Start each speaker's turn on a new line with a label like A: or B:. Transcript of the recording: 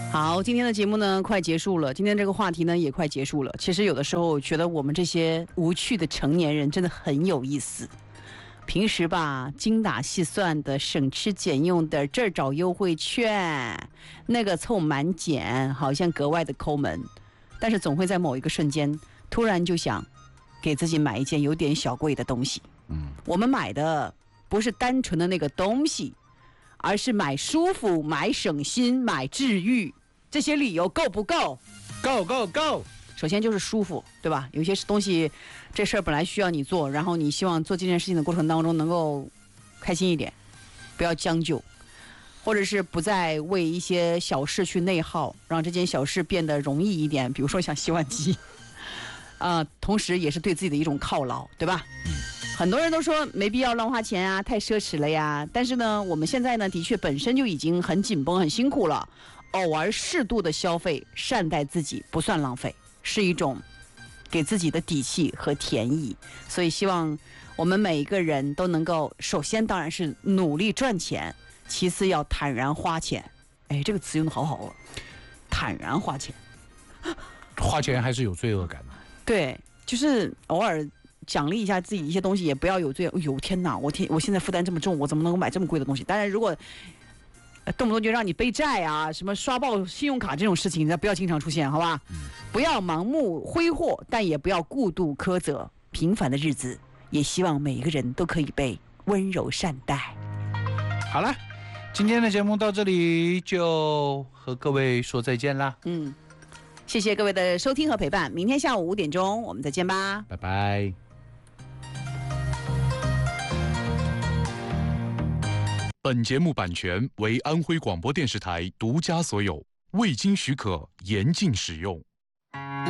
A: 好，今天的节目呢快结束了，今天这个话题呢也快结束了。其实有的时候觉得我们这些无趣的成年人真的很有意思。平时吧，精打细算的，省吃俭用的，这儿找优惠券，那个凑满减，好像格外的抠门。但是总会在某一个瞬间，突然就想给自己买一件有点小贵的东西。我们买的不是单纯的那个东西，而是买舒服、买省心、买治愈。这些理由够不够？
B: 够够够！
A: 首先就是舒服，对吧？有些东西，这事儿本来需要你做，然后你希望做这件事情的过程当中能够开心一点，不要将就，或者是不再为一些小事去内耗，让这件小事变得容易一点。比如说像洗碗机，同时也是对自己的一种犒劳，对吧？很多人都说没必要乱花钱啊，太奢侈了呀。但是呢，我们现在呢，的确本身就已经很紧绷、很辛苦了。偶尔适度的消费，善待自己，不算浪费，是一种给自己的底气和甜意。所以希望我们每一个人都能够，首先当然是努力赚钱，其次要坦然花钱。哎，这个词用的好好哦，坦然花钱。
B: 花钱还是有罪恶感的。
A: 对，就是偶尔奖励一下自己一些东西，也不要有罪恶。哎呦天哪，我现在负担这么重，我怎么能够买这么贵的东西？当然，如果动不动就让你背债啊，什么刷爆信用卡这种事情，那不要经常出现，好吧？不要盲目挥霍，但也不要过度苛责。平凡的日子，也希望每一个人都可以被温柔善待。
B: 好了，今天的节目到这里就和各位说再见啦。
A: 谢谢各位的收听和陪伴，明天下午5点钟我们再见吧，
B: 拜拜。
C: 本节目版权为安徽广播电视台独家所有，未经许可严禁使用。